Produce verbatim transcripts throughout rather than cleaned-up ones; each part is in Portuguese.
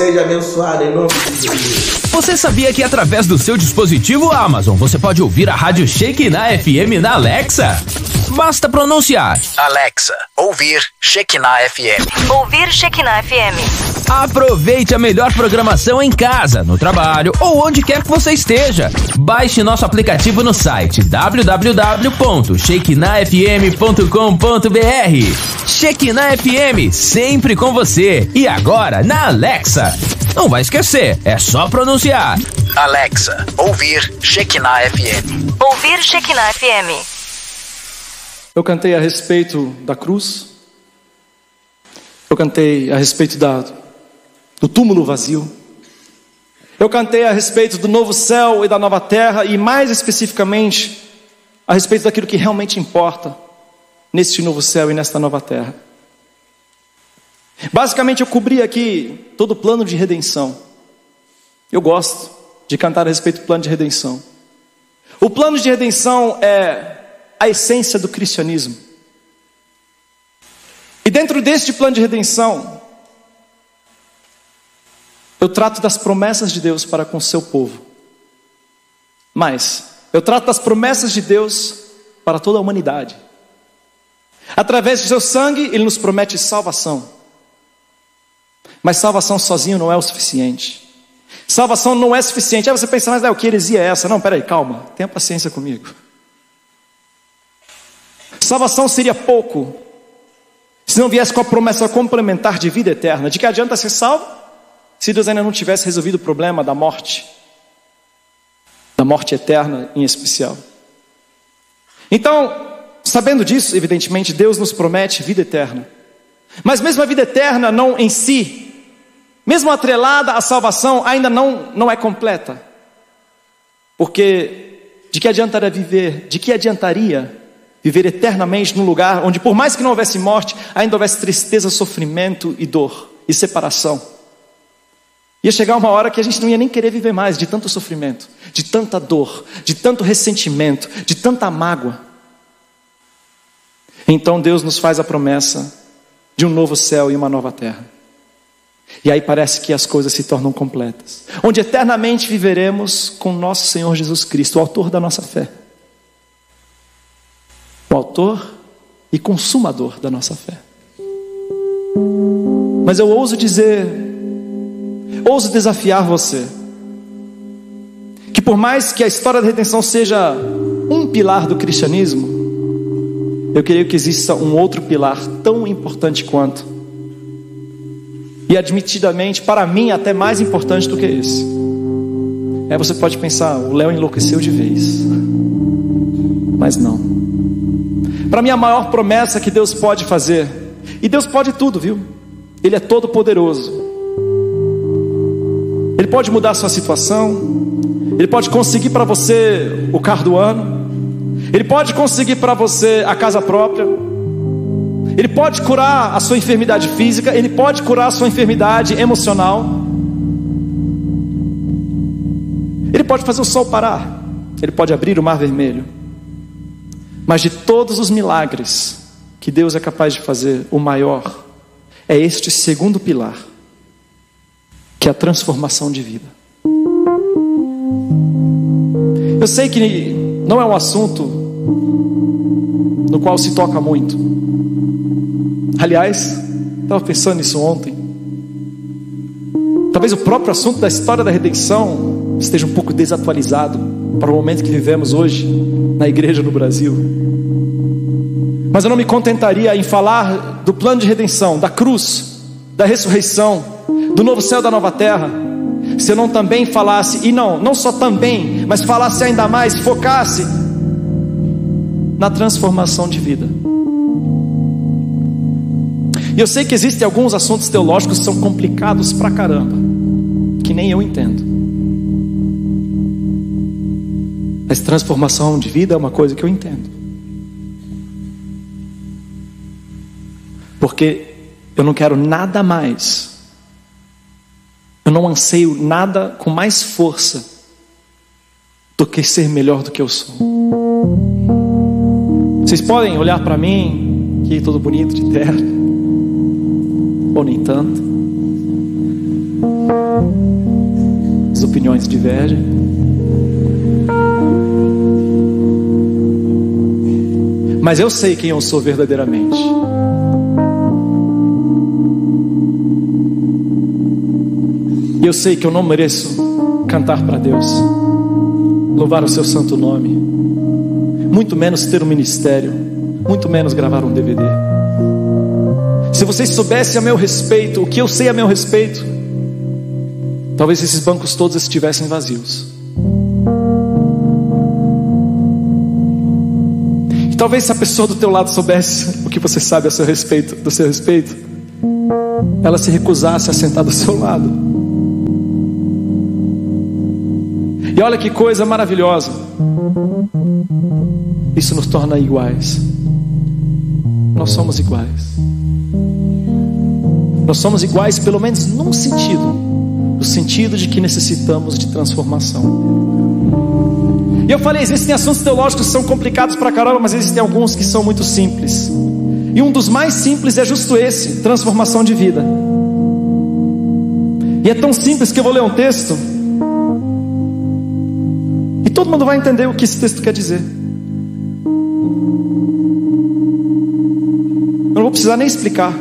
Seja abençoado em nome de Jesus. Você sabia que através do seu dispositivo Amazon você pode ouvir a rádio Shekinah F M na Alexa? Basta pronunciar: Alexa, ouvir Shekinah F M. Ouvir Shekinah F M. Aproveite a melhor programação em casa, no trabalho ou onde quer que você esteja. Baixe nosso aplicativo no site w w w ponto shekinah f m ponto com ponto b r. Shekinah F M, sempre com você. E agora na Alexa. Não vai esquecer, é só pronunciar: Alexa, ouvir Shekinah F M. Ouvir Shekinah F M. Eu cantei a respeito da cruz. Eu cantei a respeito da, do túmulo vazio. Eu cantei a respeito do novo céu e da nova terra. E mais especificamente, a respeito daquilo que realmente importa neste novo céu e nesta nova terra. Basicamente eu cobri aqui todo o plano de redenção. Eu gosto de cantar a respeito do plano de redenção. O plano de redenção é a essência do cristianismo. E dentro deste plano de redenção, eu trato das promessas de Deus para com o seu povo. Mas eu trato das promessas de Deus para toda a humanidade. Através do seu sangue, Ele nos promete salvação. Mas salvação sozinho não é o suficiente. Salvação não é suficiente. Aí você pensa, mas é, o que heresia é essa? Não, peraí, calma, tenha paciência comigo. Salvação seria pouco se não viesse com a promessa complementar de vida eterna. De que adianta ser salvo se Deus ainda não tivesse resolvido o problema da morte, da morte eterna em especial? Então, sabendo disso, evidentemente, Deus nos promete vida eterna. Mas mesmo a vida eterna não em si, mesmo atrelada à salvação, ainda não, não é completa. Porque de que adiantaria viver, de que adiantaria viver eternamente num lugar onde, por mais que não houvesse morte, ainda houvesse tristeza, sofrimento e dor e separação? Ia chegar uma hora que a gente não ia nem querer viver mais, de tanto sofrimento, de tanta dor, de tanto ressentimento, de tanta mágoa. Então Deus nos faz a promessa de um novo céu e uma nova terra. E aí parece que as coisas se tornam completas, onde eternamente viveremos com nosso Senhor Jesus Cristo, o autor da nossa fé, o autor e consumador da nossa fé. Mas eu ouso dizer, ouso desafiar você, que por mais que a história da redenção seja um pilar do cristianismo, eu creio que exista um outro pilar tão importante quanto, e admitidamente para mim até mais importante do que esse. Aí você pode pensar, o Léo enlouqueceu de vez. Mas não. Para mim a maior promessa que Deus pode fazer, e Deus pode tudo, viu? Ele é todo poderoso. Ele pode mudar a sua situação. Ele pode conseguir para você o carro do ano. Ele pode conseguir para você a casa própria. Ele pode curar a sua enfermidade física. Ele pode curar a sua enfermidade emocional. Ele pode fazer o sol parar. Ele pode abrir o mar vermelho. Mas de todos os milagres que Deus é capaz de fazer, o maior é este segundo pilar, que é a transformação de vida. Eu sei que não é um assunto no qual se toca muito. Aliás, estava pensando nisso ontem. Talvez o próprio assunto da história da redenção esteja um pouco desatualizado para o momento que vivemos hoje na igreja no Brasil. Mas eu não me contentaria em falar do plano de redenção, da cruz, da ressurreição, do novo céu e da nova terra, se eu não também falasse, e não, não só também, mas falasse ainda mais, focasse na transformação de vida. E eu sei que existem alguns assuntos teológicos que são complicados pra caramba, que nem eu entendo. Mas transformação de vida é uma coisa que eu entendo. Porque eu não quero nada mais, eu não anseio nada com mais força do que ser melhor do que eu sou. Vocês podem olhar para mim, aqui todo bonito de terno, ou nem tanto. As opiniões divergem. Mas eu sei quem eu sou verdadeiramente. E eu sei que eu não mereço cantar para Deus, louvar o seu santo nome, muito menos ter um ministério, muito menos gravar um D V D. Se vocês soubessem a meu respeito, o que eu sei a meu respeito, talvez esses bancos todos estivessem vazios. E talvez se a pessoa do teu lado soubesse o que você sabe a seu respeito, do seu respeito, ela se recusasse a sentar do seu lado. E olha que coisa maravilhosa. Isso nos torna iguais. Nós somos iguais. Nós somos iguais pelo menos num sentido, no sentido de que necessitamos de transformação. E eu falei, existem assuntos teológicos que são complicados pra caramba, mas existem alguns que são muito simples. E um dos mais simples é justo esse, transformação de vida. E é tão simples que eu vou ler um texto e todo mundo vai entender o que esse texto quer dizer. Eu não vou precisar nem explicar.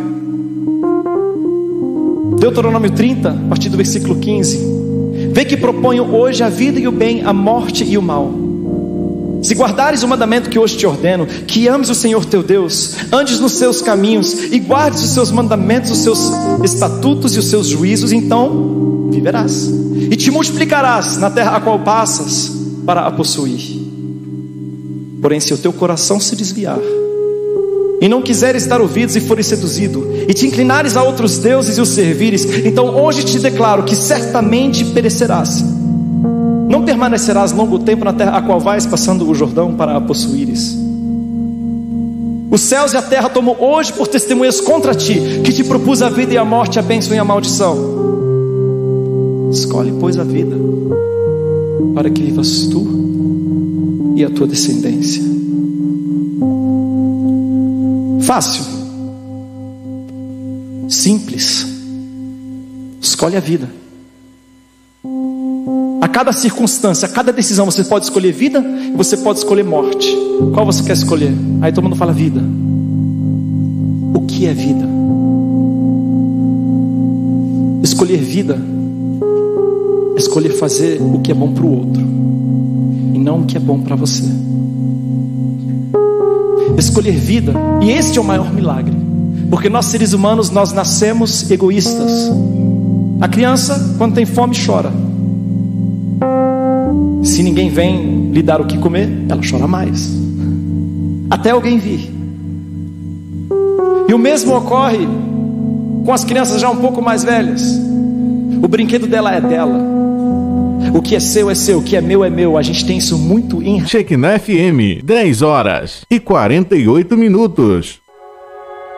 Deuteronômio trinta, a partir do versículo quinze. Vê que proponho hoje a vida e o bem, a morte e o mal. Se guardares o mandamento que hoje te ordeno, que ames o Senhor teu Deus, andes nos seus caminhos e guardes os seus mandamentos, os seus estatutos e os seus juízos, então viverás e te multiplicarás na terra a qual passas para a possuir. Porém, se o teu coração se desviar e não quiseres dar ouvidos e fores seduzido, e te inclinares a outros deuses e os servires, então hoje te declaro que certamente perecerás. Não permanecerás longo tempo na terra a qual vais, passando o Jordão para a possuíres. Os céus e a terra tomam hoje por testemunhas contra ti, que te propus a vida e a morte, a bênção e a maldição. Escolhe, pois, a vida, para que vivas tu e a tua descendência. Fácil, simples. Escolhe a vida. A cada circunstância, a cada decisão, você pode escolher vida e você pode escolher morte. Qual você quer escolher? Aí todo mundo fala vida. O que é vida? Escolher vida é escolher fazer o que é bom para o outro e não o que é bom para você. Escolher vida, e este é o maior milagre, porque nós seres humanos, nós nascemos egoístas. A criança, quando tem fome, chora. Se ninguém vem lhe dar o que comer, ela chora mais, até alguém vir. E o mesmo ocorre com as crianças já um pouco mais velhas. O brinquedo dela é dela, o que é seu é seu, o que é meu é meu. A gente tem isso muito em... Shekinah F M, dez horas e quarenta e oito minutos.